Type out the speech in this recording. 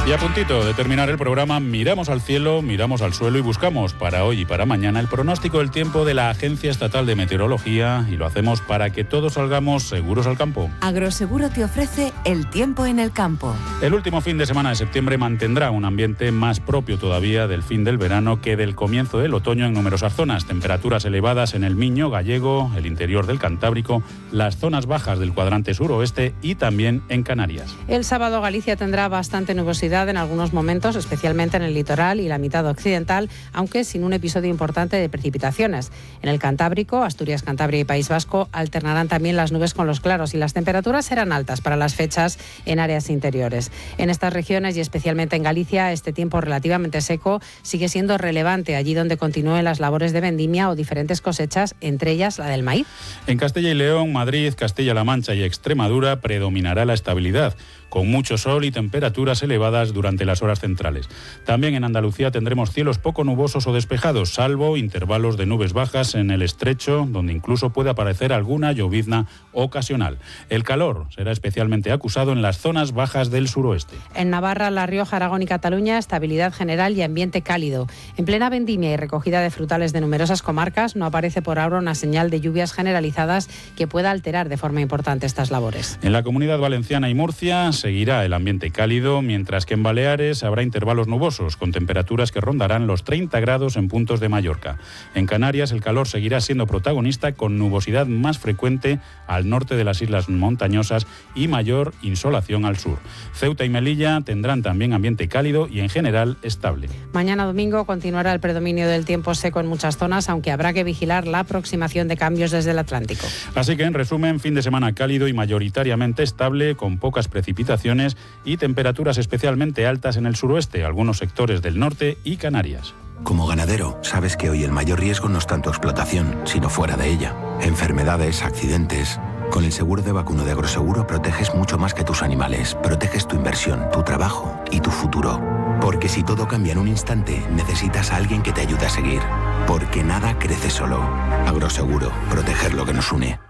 Y a puntito de terminar el programa, miramos al cielo, miramos al suelo y buscamos para hoy y para mañana el pronóstico del tiempo de la Agencia Estatal de Meteorología, y lo hacemos para que todos salgamos seguros al campo. Agroseguro te ofrece el tiempo en el campo. El último fin de semana de septiembre mantendrá un ambiente más propio todavía del fin del verano que del comienzo del otoño en numerosas zonas. Temperaturas elevadas en el Miño gallego, el interior del Cantábrico, las zonas bajas del cuadrante suroeste y también en Canarias. El sábado Galicia tendrá bastante nubosidad en algunos momentos, especialmente en el litoral y la mitad occidental, aunque sin un episodio importante de precipitaciones. En el Cantábrico, Asturias, Cantabria y País Vasco alternarán también las nubes con los claros y las temperaturas serán altas para las fechas en áreas interiores. En estas regiones y especialmente en Galicia, este tiempo relativamente seco sigue siendo relevante allí donde continúen las labores de vendimia o diferentes cosechas, entre ellas la del maíz. En Castilla y León, Madrid, Castilla-La Mancha y Extremadura predominará la estabilidad, con mucho sol y temperaturas elevadas durante las horas centrales. También en Andalucía tendremos cielos poco nubosos o despejados, salvo intervalos de nubes bajas en el estrecho, donde incluso puede aparecer alguna llovizna ocasional. El calor será especialmente acusado en las zonas bajas del suroeste. En Navarra, La Rioja, Aragón y Cataluña, estabilidad general y ambiente cálido. En plena vendimia y recogida de frutales de numerosas comarcas, no aparece por ahora una señal de lluvias generalizadas que pueda alterar de forma importante estas labores. En la Comunidad Valenciana y Murcia seguirá el ambiente cálido, mientras que en Baleares habrá intervalos nubosos, con temperaturas que rondarán los 30 grados en puntos de Mallorca. En Canarias el calor seguirá siendo protagonista, con nubosidad más frecuente al norte de las islas montañosas y mayor insolación al sur. Ceuta y Melilla tendrán también ambiente cálido y en general estable. Mañana domingo continuará el predominio del tiempo seco en muchas zonas, aunque habrá que vigilar la aproximación de cambios desde el Atlántico. Así que en resumen, fin de semana cálido y mayoritariamente estable, con pocas precipitaciones y temperaturas especialmente altas en el suroeste, algunos sectores del norte y Canarias. Como ganadero, sabes que hoy el mayor riesgo no es tanto explotación, sino fuera de ella. Enfermedades, accidentes. Con el seguro de vacuno de Agroseguro proteges mucho más que tus animales. Proteges tu inversión, tu trabajo y tu futuro. Porque si todo cambia en un instante, necesitas a alguien que te ayude a seguir. Porque nada crece solo. Agroseguro, proteger lo que nos une.